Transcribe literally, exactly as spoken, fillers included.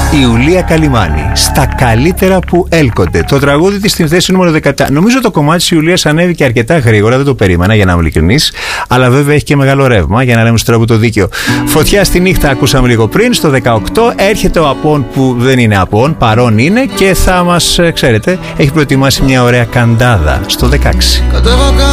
Η Ιουλία Καλυμάνη, στα καλύτερα που έλκονται. Το τραγούδι της στην θέση νούμερο δεκαεπτά. Νομίζω το κομμάτι της Ιουλίας ανέβηκε αρκετά γρήγορα, δεν το περίμενα για να είμαι ειλικρινής. Αλλά βέβαια έχει και μεγάλο ρεύμα, για να λέμε στο τρόπο το δίκαιο. Φωτιά στη νύχτα, ακούσαμε λίγο πριν. Στο δεκαοκτώ έρχεται ο Απόν που δεν είναι Απόν, παρόν είναι και θα μας, ξέρετε, έχει προετοιμάσει μια ωραία καντάδα στο δεκαέξι.